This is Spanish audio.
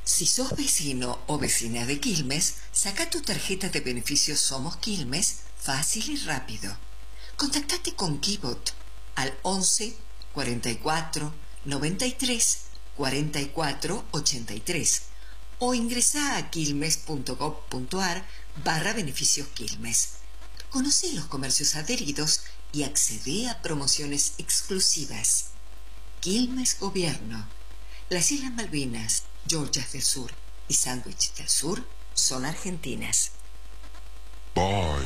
Si sos vecino o vecina de Quilmes, saca tu tarjeta de beneficios Somos Quilmes fácil y rápido. Contactate con Kibot al 11 44 93 44 83 o ingresá a quilmes.gov.ar/beneficios Quilmes. Conoce los comercios adheridos y accede a promociones exclusivas. Quilmes Gobierno. Las Islas Malvinas, Georgias del Sur y Sandwich del Sur son argentinas. Bye.